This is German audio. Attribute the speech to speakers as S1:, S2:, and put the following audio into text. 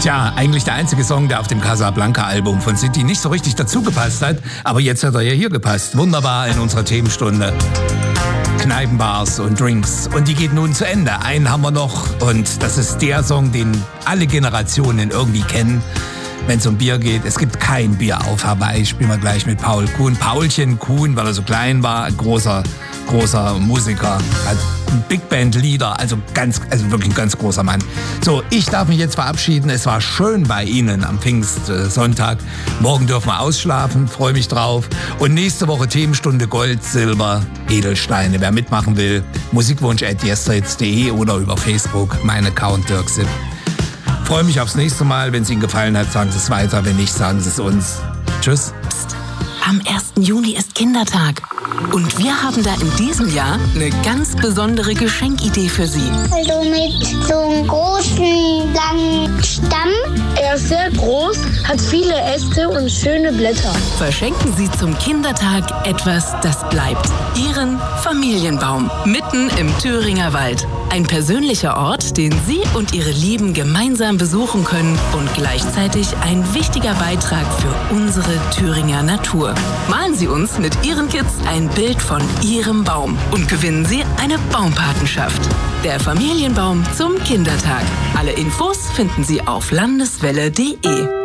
S1: Tja, eigentlich der einzige Song, der auf dem Casablanca-Album von City nicht so richtig dazugepasst hat. Aber jetzt hat er ja hier gepasst. Wunderbar in unserer Themenstunde. Kneipenbars und Drinks. Und die geht nun zu Ende. Einen haben wir noch. Und das ist der Song, den alle Generationen irgendwie kennen, wenn es um Bier geht. Es gibt kein Bier auf Hawaii. Spielen wir gleich mit Paul Kuhn. Paulchen Kuhn, weil er so klein war, ein großer Musiker, hat Big Band Lieder, also wirklich ein ganz großer Mann. So, ich darf mich jetzt verabschieden. Es war schön bei Ihnen am Pfingstsonntag. Morgen dürfen wir ausschlafen, freue mich drauf. Und nächste Woche Themenstunde Gold, Silber, Edelsteine. Wer mitmachen will, musikwunsch@yesterhits.de oder über Facebook, mein Account Dirk Sipp. Freue mich aufs nächste Mal. Wenn es Ihnen gefallen hat, sagen Sie es weiter. Wenn nicht, sagen Sie es uns. Tschüss.
S2: Psst. Am 1. Juni ist Kindertag. Und wir haben da in diesem Jahr eine ganz besondere Geschenkidee für Sie.
S3: Also mit so einem großen, langen Stamm.
S4: Er ist sehr groß, hat viele Äste und schöne Blätter.
S2: Verschenken Sie zum Kindertag etwas, das bleibt. Ihren Familienbaum. Mitten im Thüringer Wald. Ein persönlicher Ort, den Sie und Ihre Lieben gemeinsam besuchen können und gleichzeitig ein wichtiger Beitrag für unsere Thüringer Natur. Malen Sie uns mit Ihren Kids ein Bild von Ihrem Baum und gewinnen Sie eine Baumpatenschaft. Der Familienbaum zum Kindertag. Alle Infos finden Sie auf landeswelle.de.